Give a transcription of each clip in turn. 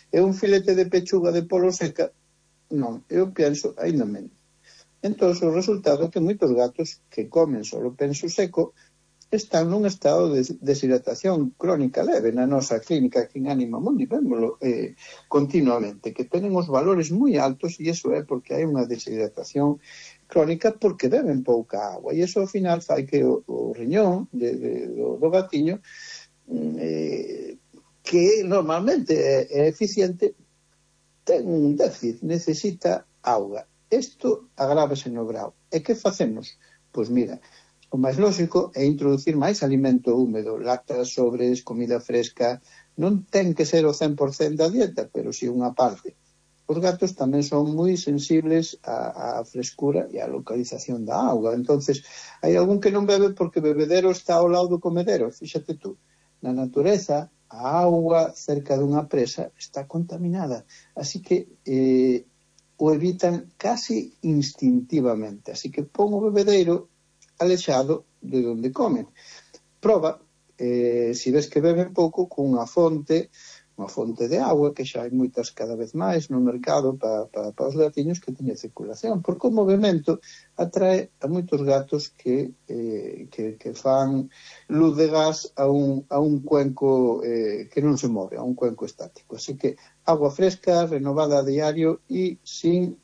E un filete de pechuga de polo seca, non, eu penso aínda menos. Entón, o resultado é que moitos gatos que comen solo penso seco están nun estado de deshidratación crónica leve. Na nosa clínica aquí en Anima Mundi vémolo continuamente, que tenen os valores moi altos, e iso é porque hai unha deshidratación crónica porque beben pouca agua, e iso ao final fai que o riñón do gatiño, que normalmente é eficiente, ten un déficit, necesita auga. Isto agrávase no grao. E que facemos? Pois mira, o máis lógico é introducir máis alimento húmedo, lácteas, sobres, comida fresca. Non ten que ser o 100% da dieta, pero si unha parte. Os gatos tamén son moi sensibles á frescura e á localización da auga. Entonces, hai algún que non bebe porque o bebedero está ao lado do comedero. Fíxate tú, na natureza, a auga cerca dunha presa está contaminada. Así que o evitan casi instintivamente. Así que pon o bebedeiro alexado de onde comen. Proba, se ves que beben pouco, cunha fonte de agua, que xa hai moitas cada vez máis no mercado para os gatiños que teñen circulación, porque o movimento atrae a moitos gatos que fan luz de gas a un cuenco que non se move, a un cuenco estático. Así que agua fresca, renovada a diario e sin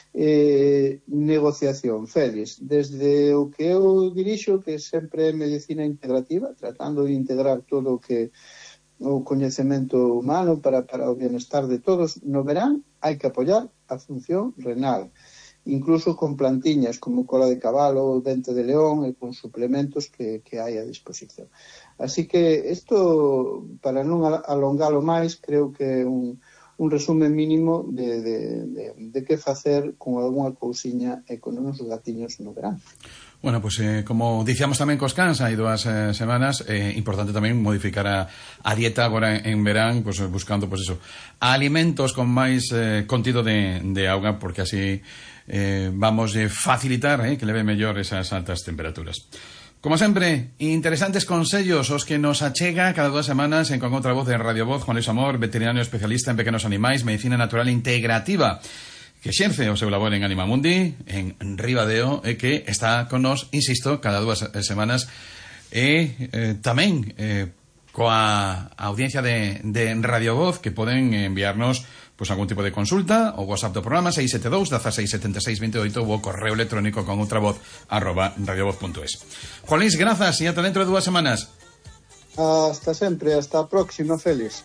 negociación. Félix, desde o que eu dirixo, que sempre é medicina integrativa, tratando de integrar todo o coñecemento humano para o bienestar de todos, no verán hai que apoiar a función renal, incluso con plantiñas como cola de cabalo, dente de león, e con suplementos que hai a disposición. Así que isto, para non alongalo máis, creo que é un resumen mínimo de que facer con algunha cousiña e con uns gatiños no verán. Bueno, pues como dicíamos tamén cos cans hai 2 semanas, importante tamén modificar a dieta agora en verán, pues buscando pues eso, alimentos con máis contido de auga, porque así vamos a facilitar que leve mellor esas altas temperaturas. Como sempre, interesantes consellos os que nos achega cada 2 semanas en Con Outra Voz de Radio Voz, Juan Luis Amor, veterinario especialista en pequenos animais, medicina natural integrativa, que xerce o seu labor en Anima Mundi, en Ribadeo, e que está con nos, insisto, cada 2 semanas, e tamén coa audiencia de Radio Voz, que poden enviarnos pues algún tipo de consulta o WhatsApp do programa 672 1676 28 ou o correo electrónico con outravoz@radiovoz.es. Juan Luis, grazas e ata dentro de 2 semanas. Hasta sempre, hasta a próxima, Félix.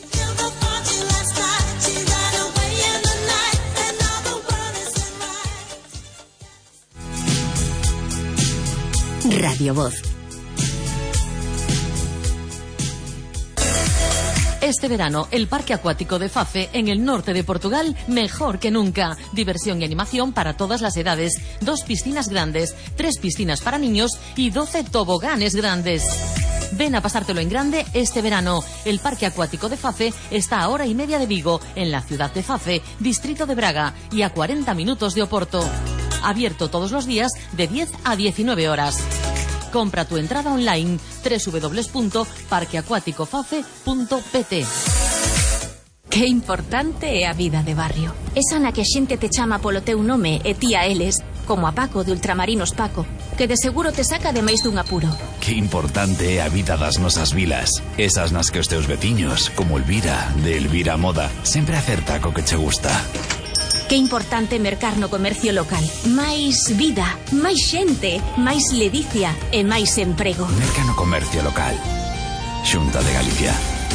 Radio Voz. Este verano, el Parque Acuático de Fafe, en el norte de Portugal, mejor que nunca. Diversión y animación para todas las edades. 2 piscinas grandes, 3 piscinas para niños y 12 toboganes grandes. Ven a pasártelo en grande este verano. El Parque Acuático de Fafe está a 1:30 de Vigo, en la ciudad de Fafe, distrito de Braga, y a 40 minutos de Oporto. Abierto todos los días de 10 a 19 horas. Compra tu entrada online www.parqueacuaticofafe.pt. Que importante é a vida de barrio. Esa na que a xente te chama polo teu nome e ti a eles, como a Paco de Ultramarinos Paco, que de seguro te saca de máis dun apuro. Que importante é a vida das nosas vilas. Esas nas que os teus veciños, como Elvira, de Elvira Moda, sempre acerta co que che gusta. Que importante mercar no comercio local. Máis vida, máis xente, máis ledicia e máis emprego. Merca no comercio local. Xunta de Galicia.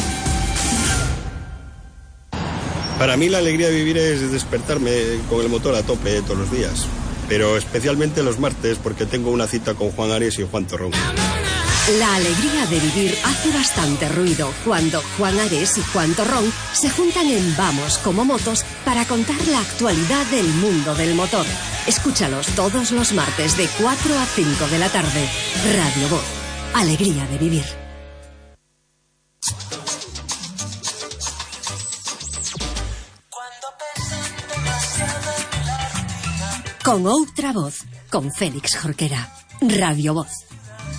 Para mí la alegría de vivir es despertarme con el motor a tope todos los días. Pero especialmente los martes porque tengo una cita con Juan Ares y Juan Torrón. La alegría de vivir hace bastante ruido cuando Juan Ares y Juan Torrón se juntan en Vamos como Motos para contar la actualidad del mundo del motor. Escúchalos todos los martes de 4 a 5 de la tarde. Radio Voz. Alegría de vivir. Con Outra Voz, con Félix Jorquera. Radio Voz.